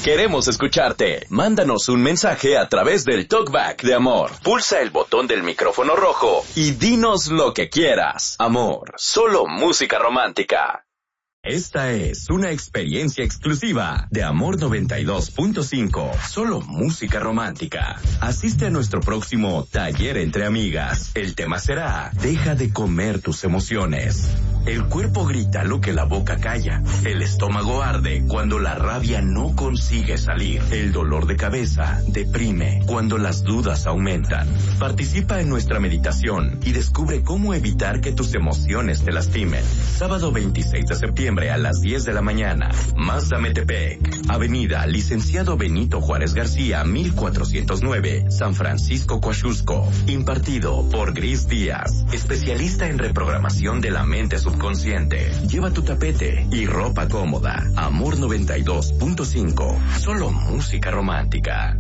Queremos escucharte. Mándanos un mensaje a través del Talkback de Amor. Pulsa el botón del micrófono rojo y dinos lo que quieras. Amor, solo música romántica. Esta es una experiencia exclusiva de Amor 92.5. Solo música romántica. Asiste a nuestro próximo taller entre amigas. El tema será: deja de comer tus emociones. El cuerpo grita lo que la boca calla. El estómago arde cuando la rabia no consigue salir. El dolor de cabeza deprime cuando las dudas aumentan. Participa en nuestra meditación y descubre cómo evitar que tus emociones te lastimen. Sábado 26 de septiembre a las 10 de la mañana. Mazda Metepec, Avenida Licenciado Benito Juárez García, 1409, San Francisco, Coaxusco. Impartido por Gris Díaz, especialista en reprogramación de la mente subconsciente. Lleva tu tapete y ropa cómoda. Amor 92.5. Solo música romántica.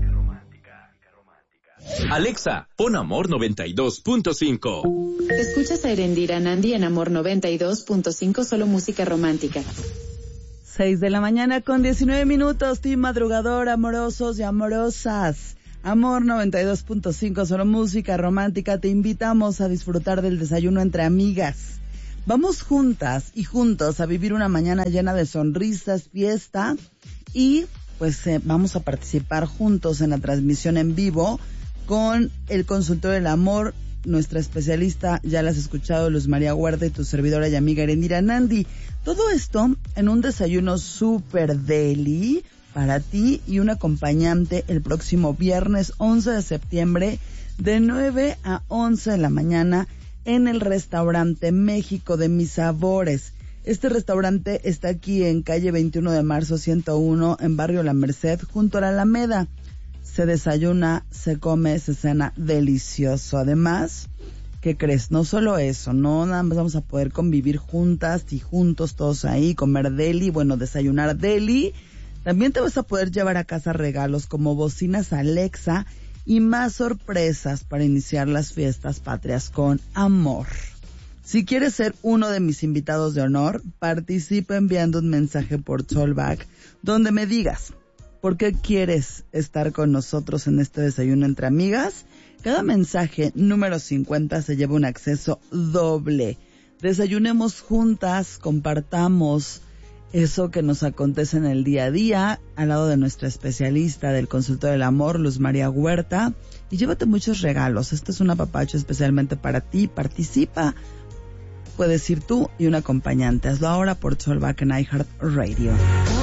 Alexa, pon Amor 92.5. Escuchas a Erendira Nandi en Amor 92.5, solo música romántica. 6 de la mañana con 19 minutos, team madrugador, amorosos y amorosas. Amor 92.5, solo música romántica. Te invitamos a disfrutar del desayuno entre amigas. Vamos juntas y juntos a vivir una mañana llena de sonrisas, fiesta y pues vamos a participar juntos en la transmisión en vivo con el consultorio del amor. Nuestra especialista, ya la has escuchado, Luz María Huerta, y tu servidora y amiga Erendira Nandi. Todo esto en un desayuno super deli para ti y un acompañante el próximo viernes 11 de septiembre de 9 a 11 de la mañana en el restaurante México de Mis Sabores. Este restaurante está aquí en calle 21 de marzo 101 en barrio La Merced, junto a la Alameda. Se desayuna, se come, se cena delicioso. Además, ¿qué crees? No solo eso, no nada más vamos a poder convivir juntas y juntos todos ahí, comer deli, bueno, desayunar deli. También te vas a poder llevar a casa regalos como bocinas Alexa y más sorpresas para iniciar las fiestas patrias con amor. Si quieres ser uno de mis invitados de honor, participa enviando un mensaje por Talkback donde me digas ¿por qué quieres estar con nosotros en este desayuno entre amigas? Cada mensaje número 50 se lleva un acceso doble. Desayunemos juntas, compartamos eso que nos acontece en el día a día, al lado de nuestra especialista del consultorio del amor, Luz María Huerta, y llévate muchos regalos. Esto es un apapacho especialmente para ti. Participa. Puedes ir tú y un acompañante. Hazlo ahora por Talkback en iHeartRadio.